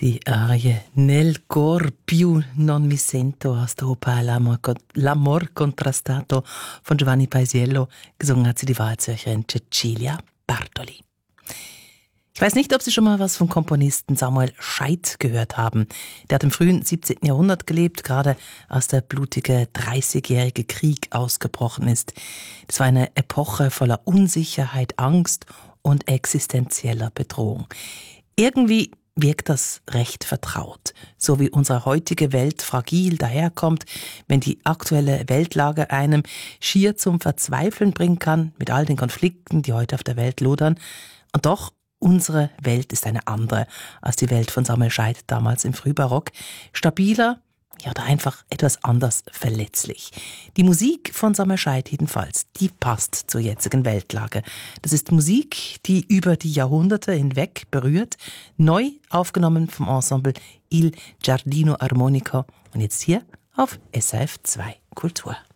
Die Arie Nel cor più non mi sento aus der Oper L'amor contrastato von Giovanni Paisiello. Gesungen hat sie die Wahlzürcherin Cecilia Bartoli. Ich weiß nicht, ob Sie schon mal was vom Komponisten Samuel Scheidt gehört haben. Der hat im frühen 17. Jahrhundert gelebt, gerade als der blutige 30-jährige Krieg ausgebrochen ist. Das war eine Epoche voller Unsicherheit, Angst und existenzieller Bedrohung. Irgendwie wirkt das recht vertraut, so wie unsere heutige Welt fragil daherkommt, wenn die aktuelle Weltlage einem schier zum Verzweifeln bringen kann, mit all den Konflikten, die heute auf der Welt lodern. Und doch, unsere Welt ist eine andere als die Welt von Samuel Scheidt damals im Frühbarock. Stabiler, ja, oder einfach etwas anders verletzlich. Die Musik von Samuel Scheidt jedenfalls, die passt zur jetzigen Weltlage. Das ist Musik, die über die Jahrhunderte hinweg berührt, neu aufgenommen vom Ensemble Il Giardino Armonico und jetzt hier auf SRF 2 Kultur.